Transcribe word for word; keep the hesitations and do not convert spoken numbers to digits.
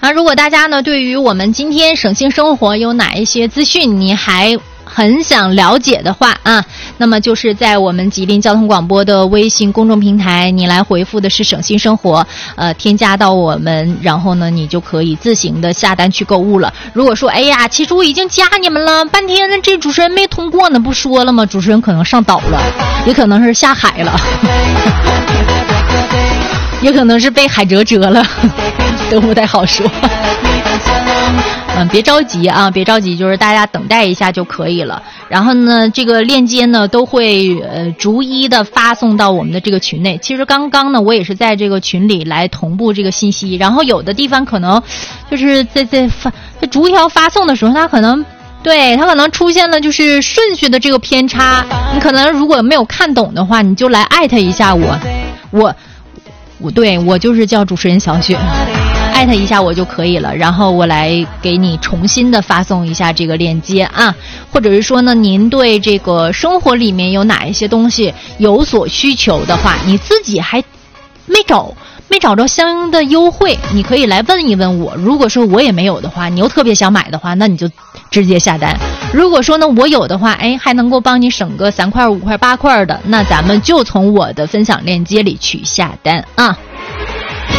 那如果大家呢对于我们今天省心生活有哪一些资讯你还很想了解的话啊，那么就是在我们吉林交通广播的微信公众平台，你来回复的是省心生活，呃，添加到我们，然后呢，你就可以自行的下单去购物了。如果说，哎呀，其实我已经加你们了半天，那这主持人没通过呢，不说了吗？主持人可能上岛了，也可能是下海了，也可能是被海蜇蛰了，都不太好说。嗯，别着急啊，别着急，就是大家等待一下就可以了。然后呢，这个链接呢都会呃逐一的发送到我们的这个群内。其实刚刚呢，我也是在这个群里来同步这个信息，然后有的地方可能就是在在发在逐条发送的时候，它可能对它可能出现了就是顺序的这个偏差。你可能如果没有看懂的话，你就来艾特一下我，我我对我就是叫主持人小雪。艾特一下我就可以了，然后我来给你重新的发送一下这个链接啊，或者是说呢，您对这个生活里面有哪一些东西有所需求的话，你自己还没找没找着相应的优惠，你可以来问一问我。如果说我也没有的话，你又特别想买的话，那你就直接下单。如果说呢我有的话，哎，还能够帮你省个三块五块八块的，那咱们就从我的分享链接里去下单啊。